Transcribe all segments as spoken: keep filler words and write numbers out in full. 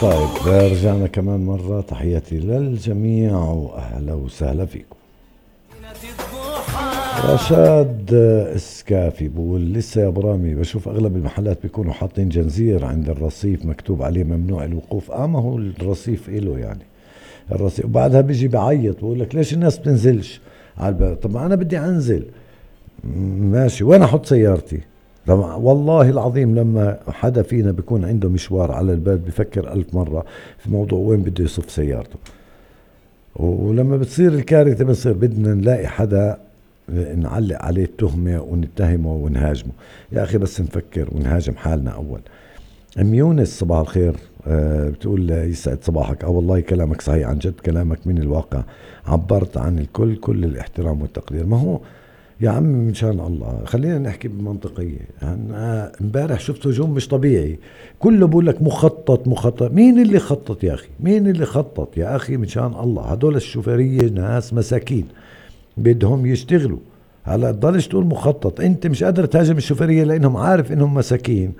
طيب رجعنا كمان مرة، تحياتي للجميع وأهلا وسهلا فيكم. رشاد اسكافي بقول لسه يا برامي بشوف اغلب المحلات بيكونوا حاطين جنزير عند الرصيف مكتوب عليه ممنوع الوقوف. اه ما هو الرصيف إله يعني الرصيف، وبعدها بيجي بعيط بقول لك ليش الناس بتنزلش على البلد. طب انا بدي انزل ماشي، وين احط سيارتي؟ طبعا والله العظيم لما حدا فينا بيكون عنده مشوار على البلد بفكر ألف مرة في موضوع وين بده يصف سيارته. ولما بتصير الكارثة بنصير بدنا نلاقي حدا نعلق عليه التهمة ونتهمه ونهاجمه. يا أخي بس نفكر ونهاجم حالنا أول. أم يونس صباح الخير، أه بتقول يسعد صباحك. اه والله كلامك صحيح، عن جد كلامك من الواقع، عبرت عن الكل كل الاحترام والتقدير. ما هو يا عم من شان الله خلينا نحكي بمنطقية. أنا امبارح شفت هجوم مش طبيعي، كله بقول لك مخطط مخطط. مين اللي خطط يا أخي؟ مين اللي خطط يا أخي من شان الله؟ هدول الشوفيرية ناس مساكين بدهم يشتغلوا. هلا تضلش تقول مخطط، انت مش قادر تهاجم الشوفيرية لانهم عارف انهم مساكين.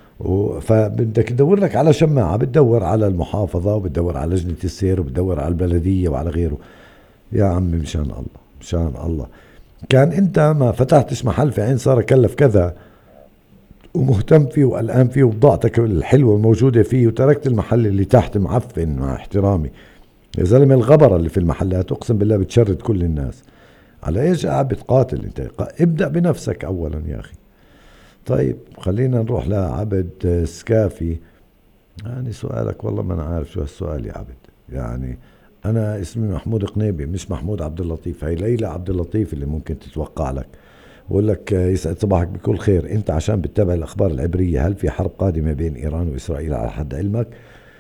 فبدك تدور لك على شماعة، بتدور على المحافظة وبتدور على لجنة السير وبتدور على البلدية وعلى غيره. يا عم مشان الله مشان الله، كان انت ما فتحتش محل في عين سارة كلف كذا ومهتم فيه وقلقان فيه وبضاعتك الحلوة الموجودة فيه، وتركت المحل اللي تحت معفن مع احترامي. يا زلمة الغبرة اللي في المحلات اقسم بالله بتشرد كل الناس. على ايش قاعد بتقاتل انت؟ ابدأ بنفسك اولا يا اخي. طيب خلينا نروح لعبد سكافي. يعني سؤالك والله ما انا عارف شو هالسؤال يا عبد. يعني انا اسمي محمود قنيبي مش محمود عبد اللطيف. هي ليلى عبد اللطيف اللي ممكن تتوقع لك. بقول لك يسعد صباحك بكل خير. انت عشان بتتابع الاخبار العبرية، هل في حرب قادمة بين ايران واسرائيل على حد علمك؟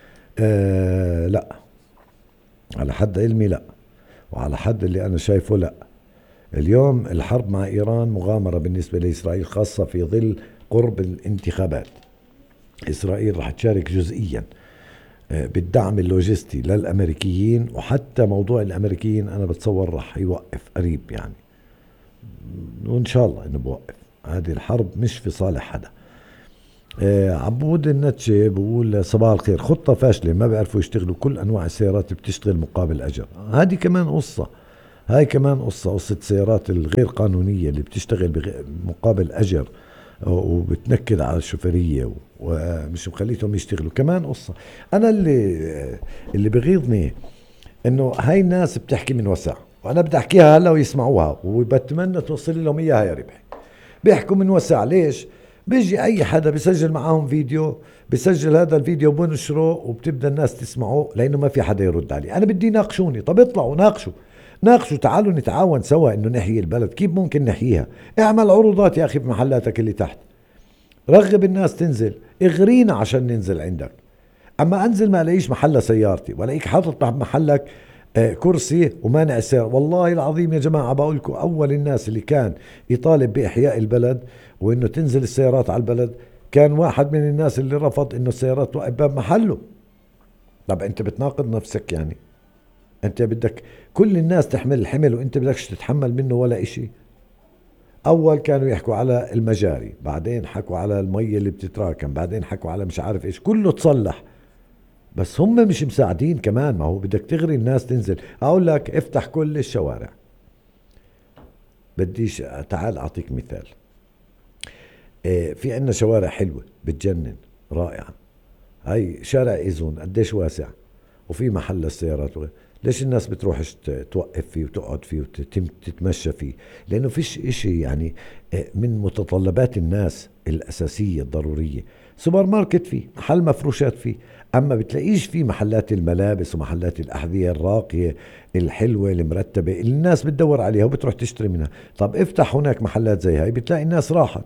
آه لا، على حد علمي لا، وعلى حد اللي انا شايفه لا. اليوم الحرب مع إيران مغامرة بالنسبة لإسرائيل، خاصة في ظل قرب الانتخابات. إسرائيل رح تشارك جزئيا بالدعم اللوجستي للأمريكيين، وحتى موضوع الأمريكيين أنا بتصور رح يوقف قريب يعني، وإن شاء الله إنه بوقف. هذه الحرب مش في صالح حدا. عبود النتشي بقول صباح الخير، خطة فاشلة، ما بيعرفوا يشتغلوا، كل أنواع السيارات بتشتغل مقابل أجر. هذه كمان قصة، هاي كمان قصة، قصة السيارات الغير قانونية اللي بتشتغل مقابل أجر وبتنكد على الشوفيرية ومش مخليتهم يشتغلوا، كمان قصة. أنا اللي اللي بغيظني إنه هاي الناس بتحكي من وسع، وأنا بدي أحكيها هلا ويسمعوها، وبتمنى توصل لهم إياها يا ربحي. بيحكوا من وسع ليش؟ بيجي أي حدا بيسجل معاهم فيديو، بيسجل هذا الفيديو وبنشره وبتبدأ الناس تسمعه لأنه ما في حدا يرد عليه. أنا بدي يناقشوني، طب اطلعوا ناقشوا ناقشوا، تعالوا نتعاون سوا انه نحيي البلد. كيف ممكن نحييها؟ اعمل عروضات يا اخي بمحلاتك اللي تحت، رغب الناس تنزل، اغرينا عشان ننزل عندك. اما انزل ما الاقيش محل سيارتي ولاقيك حاطط محلك آه كرسي ومانع السيارة. والله العظيم يا جماعة بقول لكم، اول الناس اللي كان يطالب باحياء البلد وانه تنزل السيارات على البلد كان واحد من الناس اللي رفض انه السيارات توقف باب محله. طب انت بتناقض نفسك يعني. انت بدك كل الناس تحمل الحمل وانت بدكش تتحمل منه ولا اشي. اول كانوا يحكوا على المجاري، بعدين حكوا على المية اللي بتتراكم، بعدين حكوا على مش عارف ايش، كله تصلح. بس هم مش مساعدين كمان. ما هو بدك تغري الناس تنزل. اقول لك افتح كل الشوارع. بديش تعال اعطيك مثال. اه في عندنا شوارع حلوة بتجنن رائعة. هاي شارع ايزون قديش واسع وفي محل السيارات وغير. ليش الناس بتروحش توقف فيه وتقعد فيه وتتمشى فيه؟ لانه فيش اشي يعني من متطلبات الناس الاساسية الضرورية. سوبر ماركت فيه، محل مفروشات فيه، اما بتلاقيش فيه محلات الملابس ومحلات الاحذية الراقية الحلوة المرتبة اللي الناس بتدور عليها وبتروح تشتري منها. طب افتح هناك محلات زي هاي بتلاقي الناس راحت.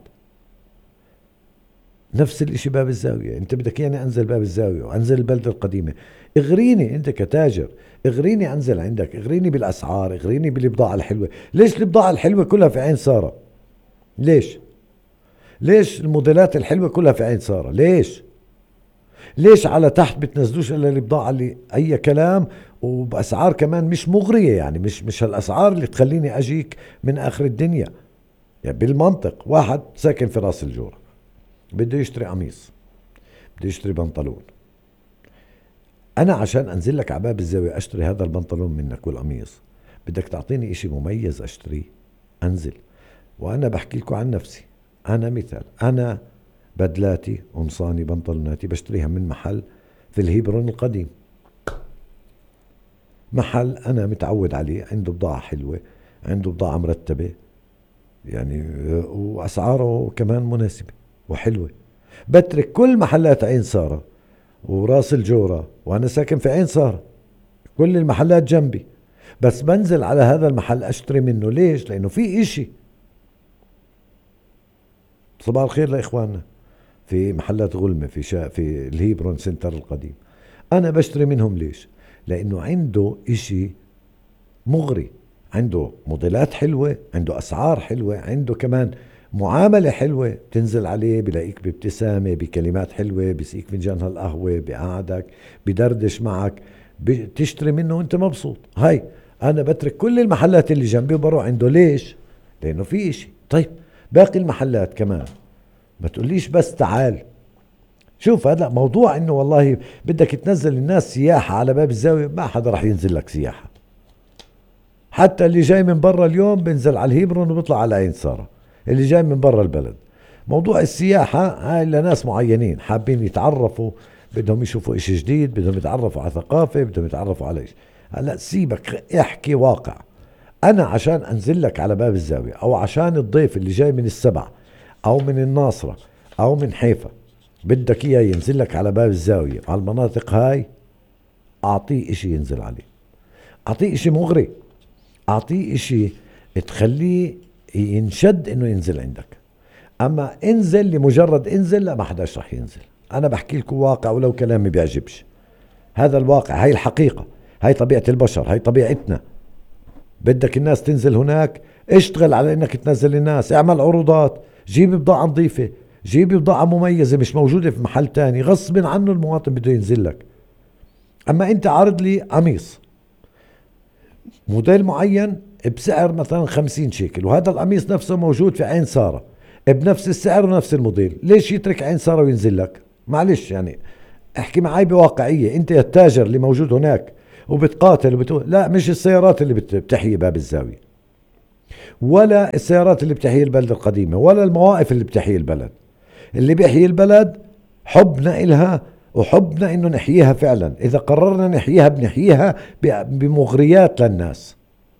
نفس الاشي باب الزاوية. انت بدك يعني انزل باب الزاوية وانزل البلدة القديمة؟ اغريني انت كتاجر، اغريني انزل عندك، اغريني بالاسعار، اغريني بالبضاعة الحلوة. ليش البضاعة الحلوة كلها في عين سارة؟ ليش؟ ليش الموديلات الحلوة كلها في عين سارة؟ ليش؟ ليش على تحت بتنزلوش الا البضاعة اللي اي كلام وباسعار كمان مش مغرية؟ يعني مش مش هالاسعار اللي تخليني اجيك من اخر الدنيا. يعني بالمنطق، واحد ساكن في راس الجورة بده يشتري قميص، بده يشتري بنطلون، انا عشان انزل لك على باب الزاوية اشتري هذا البنطلون منك والقميص، بدك تعطيني اشي مميز اشتريه انزل. وانا بحكي لكم عن نفسي، انا مثال، انا بدلاتي قمصاني بنطلوناتي بشتريها من محل في الهيبرون القديم، محل انا متعود عليه، عنده بضاعة حلوة، عنده بضاعة مرتبة يعني، واسعاره كمان مناسبة وحلوة. بترك كل محلات عين سارة وراس الجورة، وانا ساكن في عين سارة، كل المحلات جنبي، بس بنزل على هذا المحل اشتري منه. ليش؟ لانه في اشي. صباح الخير لاخواننا في محلات غلمة، في شا في الهيبرون سنتر القديم، انا بشتري منهم. ليش؟ لانه عنده اشي مغري، عنده موديلات حلوة، عنده اسعار حلوة، عنده كمان معاملة حلوة، تنزل عليه بلاقيك بابتسامة، بكلمات حلوة، بيسقيك فنجان هالقهوة، بقعدك، بدردش معك، بتشتري منه وانت مبسوط. هاي انا بترك كل المحلات اللي جنبي وبروح عنده. ليش؟ لانه في اشي. طيب باقي المحلات كمان ما تقوليش بس تعال. شوف هذا موضوع انه والله بدك تنزل الناس سياحة على باب الزاوية، ما حدا رح ينزل لك سياحة. حتى اللي جاي من برا اليوم بنزل على الهيبرون وبيطلع على عين سارة، اللي جاي من برا البلد. موضوع السياحة هاي لناس معينين حابين يتعرفوا، بدهم يشوفوا اشي جديد، بدهم يتعرفوا على ثقافة، بدهم يتعرفوا على ايش. هلا سيبك احكي واقع. انا عشان انزل لك على باب الزاوية، او عشان الضيف اللي جاي من السبع او من الناصرة او من حيفا بدك اياه ينزل لك على باب الزاوية على المناطق هاي، اعطيه اشي ينزل عليه، اعطيه اشي مغري، اعطيه اشي تخليه ينشد انه ينزل عندك. اما انزل لمجرد انزل، لا، ما حداش رح ينزل. انا بحكي لكم واقع ولو كلامي بيعجبش، هذا الواقع، هاي الحقيقة، هاي طبيعة البشر، هاي طبيعتنا. بدك الناس تنزل هناك، اشتغل على انك تنزل الناس، اعمل عروضات، جيب بضاعة نظيفة، جيب بضاعة مميزة مش موجودة في محل تاني، غصب عنه المواطن بده ينزل لك. اما انت عارض لي قميص موديل معين بسعر مثلا خمسين شيكل، وهذا القميص نفسه موجود في عين سارة بنفس السعر ونفس الموديل، ليش يترك عين سارة وينزل لك؟ معلش يعني احكي معي بواقعية. انت التاجر اللي موجود هناك وبتقاتل وبتقول لا، مش السيارات اللي بتحيي باب الزاوية، ولا السيارات اللي بتحيي البلد القديمة، ولا المواقف اللي بتحيي البلد. اللي بيحيي البلد حبنا إلها وحبنا انه نحييها فعلا. اذا قررنا نحييها بنحييها بمغريات للناس،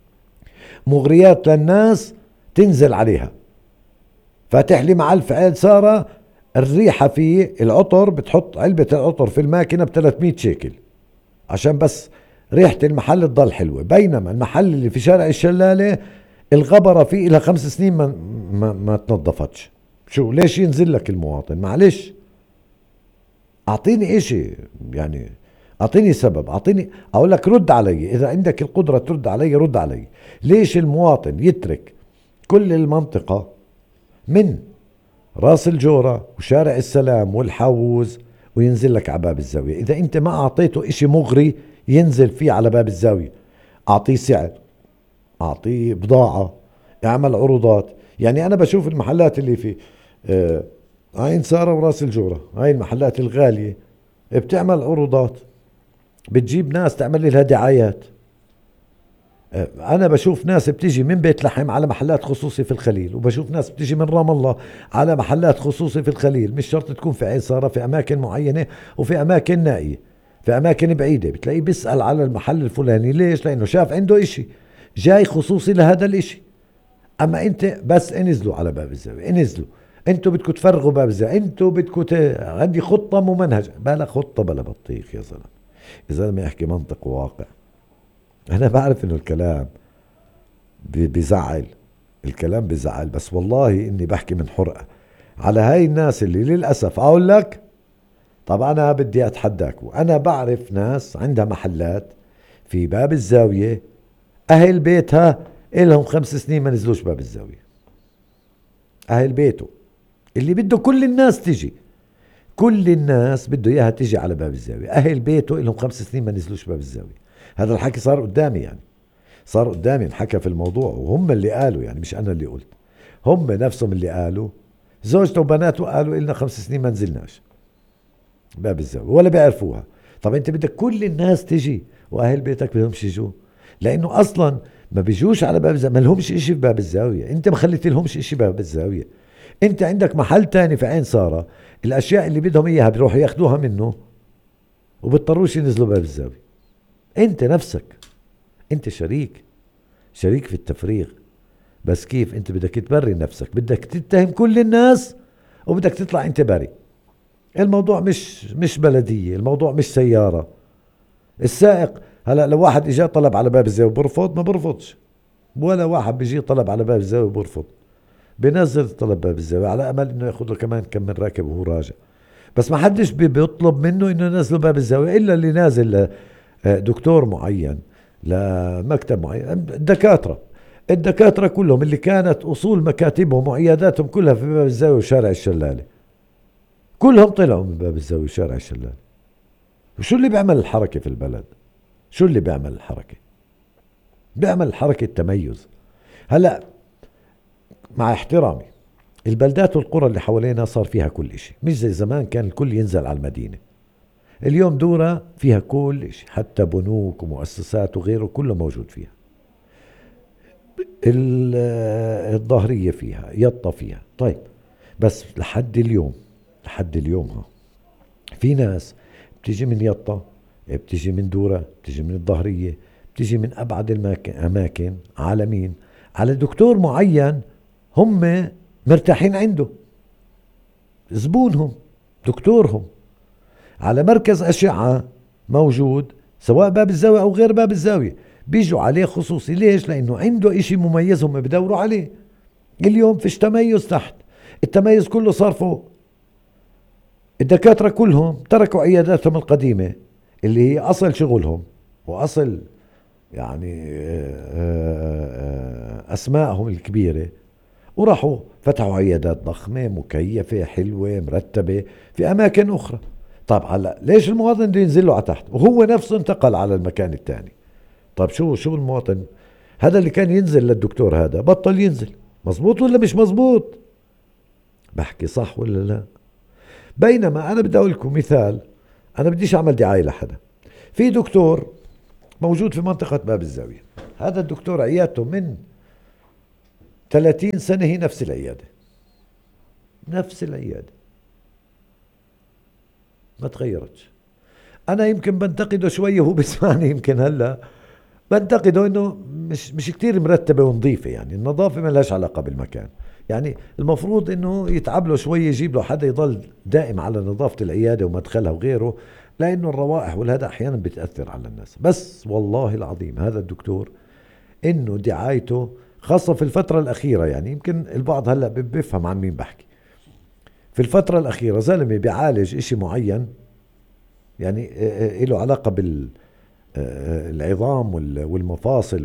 مغريات للناس تنزل عليها. فاتح لي محل في عين سارة، الريحة فيه العطر، بتحط علبة العطر في الماكينة ب ثلاثمية شيكل عشان بس ريحة المحل تضل حلوة، بينما المحل اللي في شارع الشلالة الغبرة فيه لها خمس سنين ما, ما, ما تنظفتش. شو ليش ينزل لك المواطن؟ معلش اعطيني اشي يعني، اعطيني سبب، اعطيني، اقول لك رد علي اذا عندك القدرة ترد علي، رد علي. ليش المواطن يترك كل المنطقة من راس الجورة وشارع السلام والحوز وينزل لك على باب الزاوية؟ اذا انت ما اعطيته اشي مغري ينزل فيه على باب الزاوية، اعطيه سعر، اعطيه بضاعة، اعمل عروضات. يعني انا بشوف المحلات اللي في آه عين سارة وراس الجورة، هاي المحلات الغالية بتعمل عروضات، بتجيب ناس تعمل لها دعايات. آه انا بشوف ناس بتيجي من بيت لحم على محلات خصوصي في الخليل، وبشوف ناس بتيجي من رام الله على محلات خصوصي في الخليل. مش شرط تكون في عين سارة، في اماكن معينة وفي اماكن نائية، في اماكن بعيدة بتلاقيه بيسأل على المحل الفلاني. ليش؟ لانه شاف عنده اشي جاي خصوصي لهذا الاشي. اما انت بس انزلوا على باب الزاوية، انزلوا، انتوا بدكم تفرغوا باب الزاوية، انتوا بدكم ت... عندي خطة ممنهجة. بلا خطة بلا بطيخ يا زلمة، يا زلمة يحكي منطق وواقع. انا بعرف انه الكلام بيزعل، الكلام بيزعل، بس والله اني بحكي من حرقة على هاي الناس اللي للأسف اقول لك. طب انا بدي اتحداك، وانا بعرف ناس عندها محلات في باب الزاوية اهل بيتها إلهم خمس سنين ما نزلوش باب الزاوية. اهل بيته اللي بده كل الناس تجي، كل الناس بده اياها تجي على باب الزاوية، اهل بيته إلهم خمس سنين ما نزلوش باب الزاوية. هذا الحكي صار قدامي، يعني صار قدامي انحكى في الموضوع، وهم اللي قالوا، يعني مش انا اللي قلت، هم نفسهم اللي قالوا. زوجته وبناته قالوا إلنا خمس سنين ما نزلناش باب الزاوية ولا بيعرفوها. طب انت بدك كل الناس تجي واهل بيتك بدهمش يجوا، لانه اصلا ما بيجوش على باب الزاوية، ما لهمش اشي في باب الزاوية، انت ما خليت لهمش اشي باب الزاوية. انت عندك محل تاني في عين سارة، الاشياء اللي بدهم اياها بيروحوا ياخدوها منه وبيضطروش ينزلوا باب الزاوية. انت نفسك انت شريك شريك في التفريغ. بس كيف انت بدك تبري نفسك؟ بدك تتهم كل الناس وبدك تطلع انت بري. الموضوع مش مش بلدية، الموضوع مش سيارة. السائق هلا لو واحد اجى طلب على باب الزاوية برفض؟ ما برفضش. ولا واحد بيجي طلب على باب الزاوية برفض، بينزل طلب باب الزاوية على امل انه ياخذ له كمان كم من راكب وهو راجع. بس ما حدش بيطلب منه انه ينزله باب الزاوية الا اللي نازل دكتور معين لمكتب معين. الدكاترة الدكاترة كلهم اللي كانت اصول مكاتبهم وعياداتهم كلها في باب الزاوية وشارع الشلالة، كلهم طلعوا من باب الزاوية وشارع الشلالة. وشو اللي بيعمل الحركة في البلد؟ شو اللي بيعمل الحركة؟ بيعمل حركة تميز. هلأ مع احترامي، البلدات والقرى اللي حوالينا صار فيها كل اشي، مش زي زمان كان الكل ينزل على المدينة. اليوم دورة فيها كل اشي، حتى بنوك ومؤسسات وغيره كله موجود فيها. الظهرية فيها، يطة فيها. طيب بس لحد اليوم لحد اليوم ها في ناس بتيجي من يطة، بتيجي من دورة، بتيجي من الظهرية، بتيجي من أبعد الأماكن على مين؟ على دكتور معين هم مرتاحين عنده، زبونهم دكتورهم، على مركز أشعة موجود سواء باب الزاوية أو غير باب الزاوية، بيجوا عليه خصوصي. ليش؟ لأنه عنده إشي مميز هم بدوروا عليه. اليوم فيش تميز تحت، التميز كله صار فوق. الدكاترة كلهم تركوا عياداتهم القديمة اللي هي أصل شغلهم وأصل يعني أسمائهم الكبيرة، وراحوا فتحوا عيادات ضخمة مكيفة حلوة مرتبة في أماكن أخرى. طب هلا ليش المواطن بده ينزل له على تحت وهو نفسه انتقل على المكان الثاني؟ طب شو شو المواطن هذا اللي كان ينزل للدكتور هذا بطل ينزل؟ مزبوط ولا مش مزبوط؟ بحكي صح ولا لا؟ بينما أنا بدي أقول لكم مثال، أنا بديش أعمل دعاية لحدا. في دكتور موجود في منطقة باب الزاوية، هذا الدكتور عيادته من ثلاثين سنة هي نفس العيادة، نفس العيادة ما تغيرتش. أنا يمكن بنتقده شوية وهو بسمعني يمكن هلا بنتقده إنه مش مش كتير مرتبة ونظيفة. يعني النظافة ما لهاش علاقة بالمكان، يعني المفروض إنه يتعب له شوية، يجيب له حدا يضل دائم على نظافة العيادة ومدخلها وغيره، لأنه الروائح والهذا أحيانا بتأثر على الناس. بس والله العظيم هذا الدكتور إنه دعايته خاصة في الفترة الأخيرة، يعني يمكن البعض هلأ بيفهم عن مين بحكي. في الفترة الأخيرة زلمة بيعالج إشي معين، يعني له علاقة بالعظام والمفاصل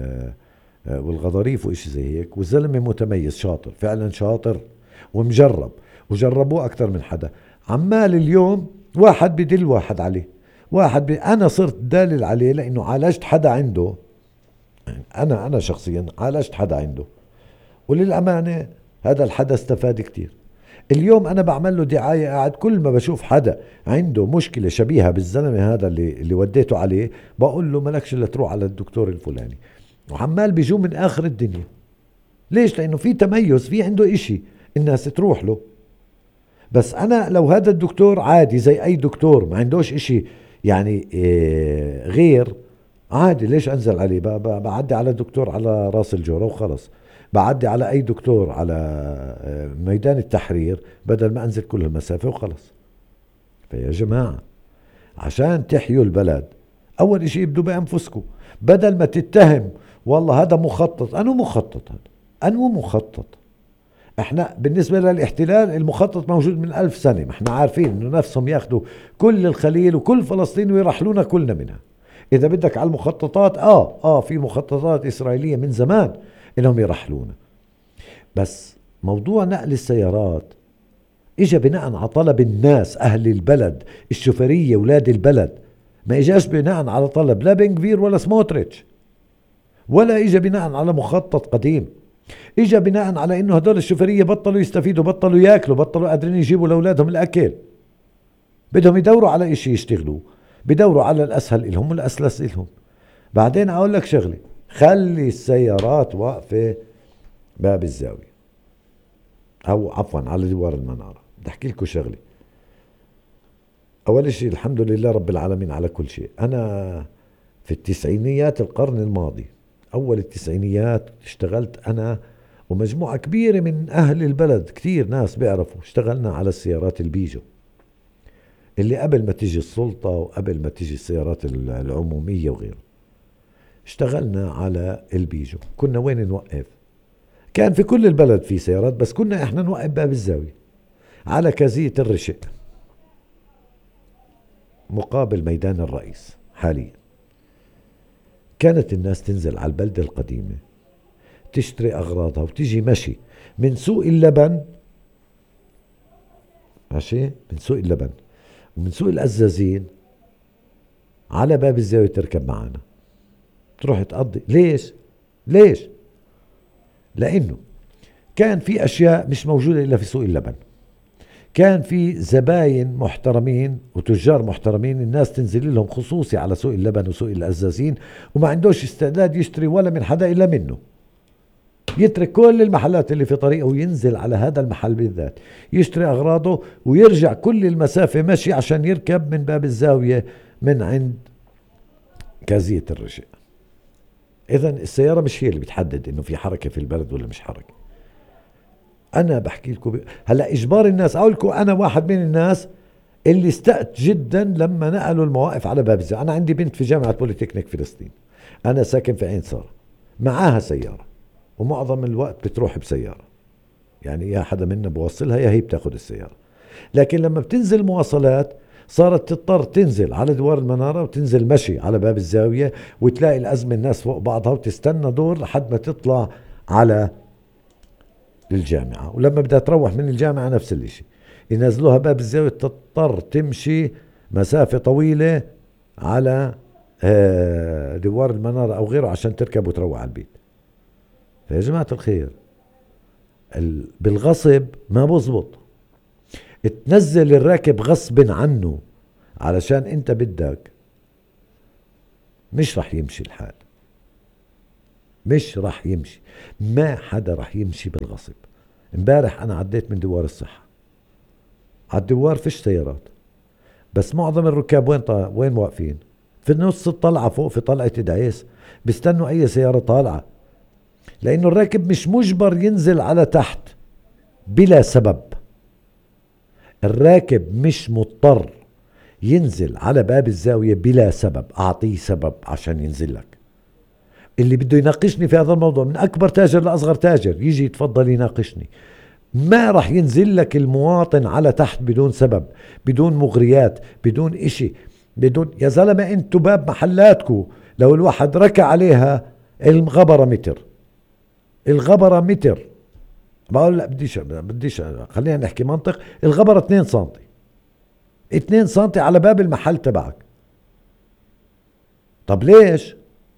والغضاريف وإشي زي هيك، والزلمة متميز شاطر فعلا، شاطر ومجرب وجربوه أكتر من حدا. عمال اليوم واحد بدل واحد عليه، واحد بي أنا صرت دالل عليه لأنه عالجت حدا عنده. أنا أنا شخصيا عالجت حدا عنده، وللأمانة هذا الحدا استفاد كتير. اليوم أنا بعمل له دعاية، قاعد كل ما بشوف حدا عنده مشكلة شبيهة بالزلمة هذا اللي, اللي وديته عليه بقول له ملكش إلا تروح على الدكتور الفلاني، وعمال بيجوا من آخر الدنيا. ليش؟ لأنه في تميز، في عنده إشي الناس تروح له. بس أنا لو هذا الدكتور عادي زي أي دكتور ما عندوش إشي يعني إيه غير عادي، ليش أنزل عليه؟ بعدي على دكتور على راس الجورة وخلص، بعدي على أي دكتور على ميدان التحرير بدل ما أنزل كل المسافة وخلص. فيا جماعة عشان تحيوا البلد أول إشي ابدوا بأنفسكم، بدل ما تتهم والله هذا مخطط. أنو مخطط؟ هذا أنو مخطط؟ احنا بالنسبة للاحتلال المخطط موجود من ألف سنة، ما احنا عارفين انه نفسهم ياخدوا كل الخليل وكل فلسطين ويرحلونا كلنا منها. اذا بدك على المخططات اه اه في مخططات اسرائيلية من زمان انهم يرحلونا. بس موضوع نقل السيارات اجا بناء على طلب الناس اهل البلد الشوفرية ولاد البلد، ما اجاش بناء على طلب لا بن كفير ولا سموتريتش، ولا اجا بناء على مخطط قديم. اجا بناء على انه هدول الشوفرية بطلوا يستفيدوا، بطلوا ياكلوا، بطلوا قادرين يجيبوا لاولادهم الاكل، بدهم يدوروا على اشي يشتغلوا. بدوروا على الاسهل إلهم والاسلس إلهم. بعدين اقول لك شغله، خلي السيارات واقفه باب الزاويه او عفوا على دوار المناره. بدي احكي لكم شغله. اول شيء الحمد لله رب العالمين على كل شيء. انا في التسعينيات القرن الماضي، اول التسعينيات، اشتغلت انا ومجموعة كبيرة من اهل البلد، كتير ناس بيعرفوا، اشتغلنا على السيارات البيجو اللي قبل ما تيجي السلطة وقبل ما تيجي السيارات العمومية وغيره. اشتغلنا على البيجو. كنا وين نوقف؟ كان في كل البلد في سيارات، بس كنا احنا نوقف باب الزاوية على كازية الرشق مقابل ميدان الرئيس حاليا. كانت الناس تنزل على البلدة القديمة تشتري أغراضها وتيجي مشي من سوق اللبن، ماشي، من سوق اللبن ومن سوق الأزازين على باب الزاوية تركب معنا تروح تقضي. ليش؟ ليش؟ لأنه كان في أشياء مش موجودة إلا في سوق اللبن. كان في زباين محترمين وتجار محترمين الناس تنزل لهم خصوصي على سوق اللبن وسوق الأزازين، وما عندوش استعداد يشتري ولا من حدا إلا منه. يترك كل المحلات اللي في طريقه وينزل على هذا المحل بالذات يشتري أغراضه ويرجع كل المسافة مشي عشان يركب من باب الزاوية من عند كازية الرشق. إذن السيارة مش هي اللي بتحدد إنه في حركة في البلد ولا مش حركة. أنا بحكي لكم ب... هلا إجبار الناس، أقول لكم أنا واحد من الناس اللي استأت جدا لما نقلوا المواقف على باب الزاوية. أنا عندي بنت في جامعة بوليتكنيك فلسطين، أنا ساكن في عين سارة، معاها سيارة ومعظم الوقت بتروح بسيارة، يعني يا حدا منا بوصلها يا هي بتاخد السيارة. لكن لما بتنزل مواصلات صارت تضطر تنزل على دوار المنارة وتنزل مشي على باب الزاوية، وتلاقي الأزمة الناس فوق بعضها وتستنى دور لحد ما تطلع على الجامعة. ولما بدها تروح من الجامعة نفس الاشي، ينزلوها باب الزاوية تضطر تمشي مسافة طويلة على دوار المنارة أو غيره عشان تركب وتروح على البيت. فيا جماعة الخير، بالغصب ما بزبط. تنزل الراكب غصب عنه علشان انت بدك، مش رح يمشي الحال، مش رح يمشي. ما حدا رح يمشي بالغصب. امبارح انا عديت من دوار الصحة، على الدوار فيش سيارات، بس معظم الركاب وين طا... وين واقفين؟ في نص الطلعة فوق في طلعة دعيس بيستنوا اي سيارة طالعة، لانه الراكب مش مجبر ينزل على تحت بلا سبب. الراكب مش مضطر ينزل على باب الزاوية بلا سبب. اعطيه سبب عشان ينزل لك. اللي بده يناقشني في هذا الموضوع من اكبر تاجر لاصغر تاجر يجي يتفضل يناقشني. ما راح ينزل لك المواطن على تحت بدون سبب، بدون مغريات، بدون اشي، بدون يا زلمة. انتوا باب محلاتكو لو الواحد ركع عليها الغبرة متر، الغبرة متر، بقول لا بديش بديش خلينا نحكي منطق، الغبرة اتنين سنتي، اتنين سنتي على باب المحل تبعك. طب ليش؟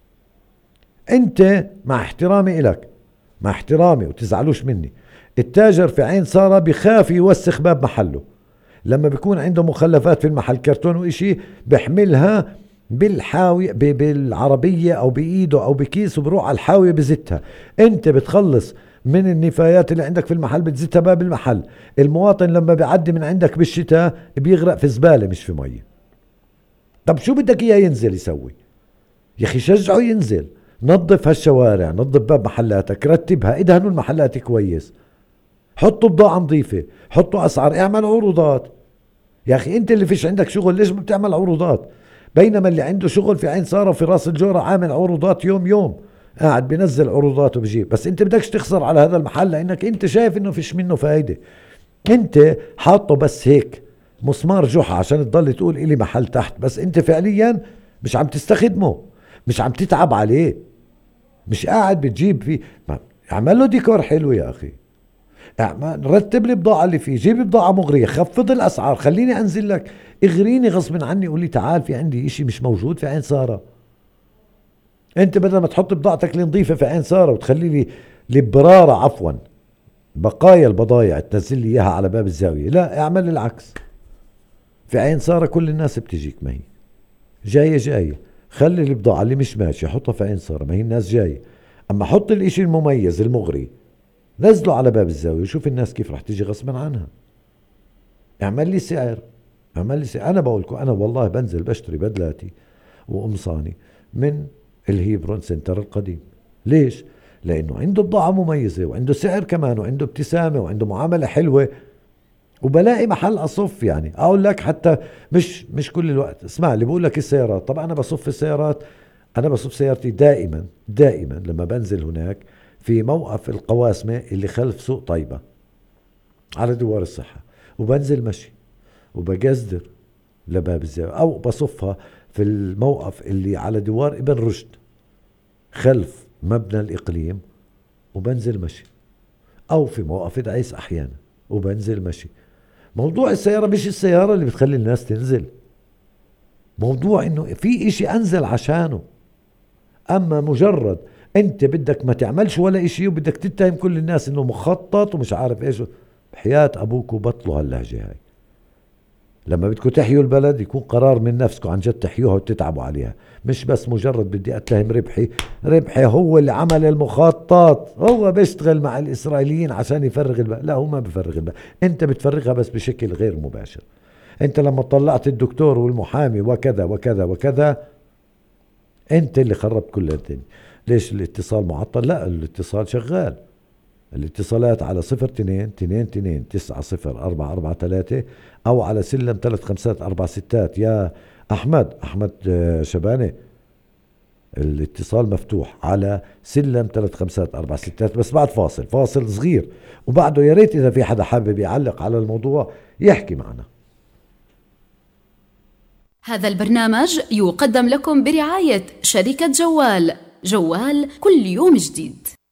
انت مع احترامي إلك، مع احترامي وتزعلوش مني، التاجر في عين سارة بخاف يوسخ باب محله. لما بيكون عنده مخلفات في المحل كرتون وإشي بيحملها بالحاوية بالعربية أو بإيده أو بكيس وبروح على الحاوية بزتها. انت بتخلص من النفايات اللي عندك في المحل بتزتها باب المحل. المواطن لما بيعدي من عندك بالشتاء بيغرق في زبالة مش في مية. طب شو بدك اياه ينزل يسوي؟ يا اخي شجعه ينزل، نظف هالشوارع، نظف باب محلاتك، رتبها، ادهنوا المحلات كويس، حطوا بضاعة نظيفة، حطوا اسعار، اعمل عروضات. يا اخي انت اللي فيش عندك شغل ليش ما بتعمل عروضات؟ بينما اللي عنده شغل في عين سارة وفي راس الجورة عامل عروضات يوم يوم، قاعد بينزل عروضات وبجيب. بس انت بدكش تخسر على هذا المحل لانك انت شايف انه فيش منه فايدة. انت حاطه بس هيك مسمار جحا عشان تضل تقول الي محل تحت، بس انت فعليا مش عم تستخدمه، مش عم تتعب عليه، مش قاعد بتجيب فيه. اعمل له ديكور حلو يا اخي، رتب لي بضاعة اللي فيه، جيب بضاعة مغرية، خفض الاسعار، خليني انزل لك، اغريني غصب عني، قول لي تعال في عندي اشي مش موجود في عين سارة. انت بدل ما تحط بضاعتك النظيفة في عين سارة وتخلي لي البرارة عفوا بقايا البضايع تنزل لي اياها على باب الزاوية، لا اعمل العكس. في عين سارة كل الناس بتجيك، ما هي جاية جاية، خلي البضاعة اللي مش ماشية حطها في عين صار، ما هي الناس جاية. أما حط الإشي المميز المغري نزله على باب الزاوية وشوف الناس كيف رح تيجي غصبا عنها. اعمل لي سعر، اعمل لي سعر. أنا بقولكم أنا والله بنزل بشتري بدلاتي وقمصاني من الهيبرون سنتر القديم. ليش؟ لأنه عنده بضاعة مميزة وعنده سعر كمان وعنده ابتسامة وعنده معاملة حلوة، وبلاقي محل أصف. يعني أقول لك حتى مش مش كل الوقت. اسمع اللي بقول لك السيارات، طبعا أنا بصف السيارات. أنا بصف سيارتي دائما دائما لما بنزل هناك في موقف القواسمة اللي خلف سوق طيبة على دوار الصحة، وبنزل مشي وبجزدر لباب الزاوية، أو بصفها في الموقف اللي على دوار ابن رشد خلف مبنى الإقليم وبنزل مشي، أو في موقف دعيس أحيانا وبنزل مشي. موضوع السيارة مش السيارة اللي بتخلي الناس تنزل، موضوع إنه في إشي أنزل عشانه. أما مجرد أنت بدك ما تعملش ولا إشي وبدك تتهم كل الناس إنه مخطط ومش عارف إيش، بحياة أبوك وبطلوا هاللهجة هاي. لما بدكم تحيوا البلد يكون قرار من نفسكم عن جد تحيوها وتتعبوا عليها، مش بس مجرد بدي اتهم ربحي. ربحي هو اللي عمل المخطط، هو بيشتغل مع الاسرائيليين عشان يفرغ البلد. لا، هو ما بفرغ البلد، انت بتفرغها بس بشكل غير مباشر. انت لما طلعت الدكتور والمحامي وكذا وكذا وكذا، انت اللي خربت كل الدنيا. ليش الاتصال معطل؟ لا، الاتصال شغال. الاتصالات على صفر اثنين اثنين اثنين تسعة صفر أربعة أربعة ثلاثة، أو على سلم ثلاث خمسات أربع ستات. يا أحمد أحمد شبانة، الاتصال مفتوح على سلم ثلاث خمسات أربع ستات، بس بعد فاصل فاصل صغير، وبعده يا ريت إذا في حدا حابب يعلق على الموضوع يحكي معنا. هذا البرنامج يقدم لكم برعاية شركة جوال. جوال كل يوم جديد.